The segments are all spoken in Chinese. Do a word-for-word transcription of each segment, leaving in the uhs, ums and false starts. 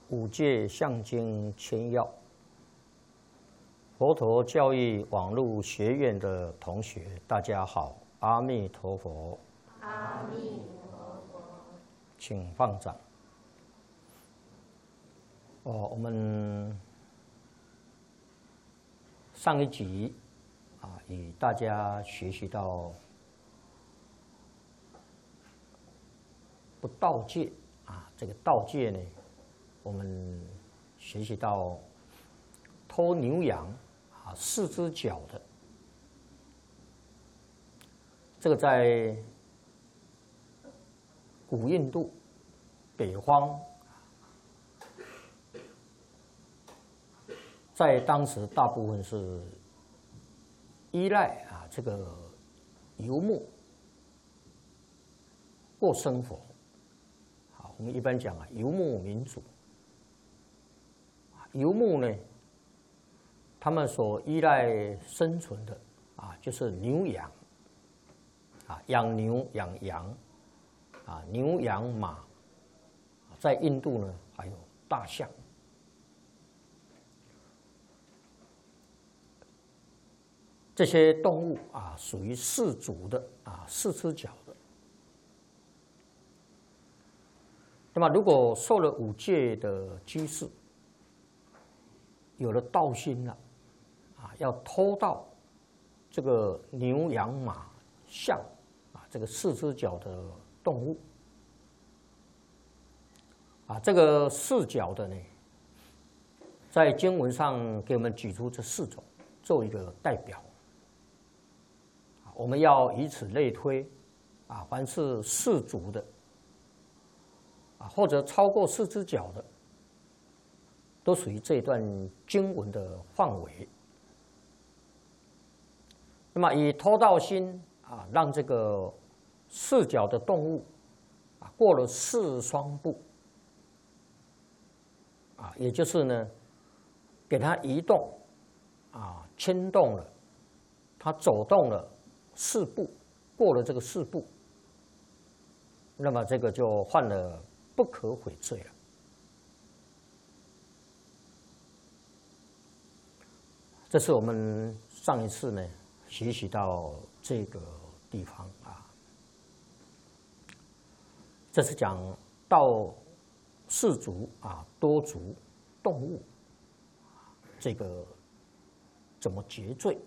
五戒相经千要，佛陀教育网络学院的同学，大家好，阿弥陀佛。 阿弥陀佛。 请放掌。哦，我们上一集啊，与大家学习到不盗戒啊，这个盗戒呢，我们学习到偷牛羊啊，四只脚的，这个在古印度北方，在当时大部分是依赖啊这个游牧过生活。好，我们一般讲啊，游牧民族。游牧呢，他们所依赖生存的啊，就是牛羊啊，养牛养羊啊，牛羊马，在印度呢还有大象。这些动物啊，属于四足的啊，四只脚的。那么，如果受了五戒的居士，有了盗心了，啊，要偷盗这个牛羊马象啊，这个四只脚的动物啊，这个四脚的呢，在经文上给我们举出这四种，做一个代表。我们要以此类推，啊，凡是四足的，啊，或者超过四只脚的，都属于这一段经文的范围。那么以偷盗心啊，让这个四脚的动物啊过了四双步，啊，也就是呢，给它移动，啊，牵动了，它走动了四步，过了这个四步，那么这个就犯了不可悔罪了。这是我们上一次呢学习到这个地方啊。这是讲到四足啊多足动物这个怎么结罪。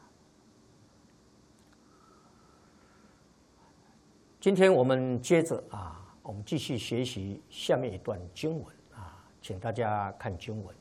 今天我们接着啊，我们继续学习下面一段经文啊，请大家看经文。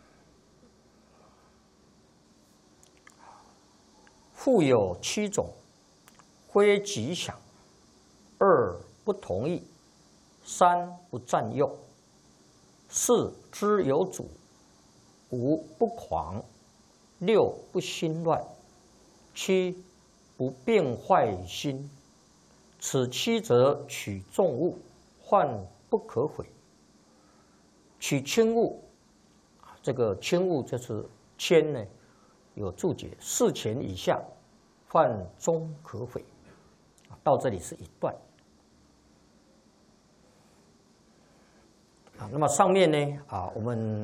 复有七种，非吉祥：二不同意，三不占用，四知有主，五不狂，六不心乱，七不变坏心。此七则取重物，患不可悔；取轻物，这个轻物就是铅呢，有注解四钱以下，犯终可悔。到这里是一段。啊，那么上面呢啊，我们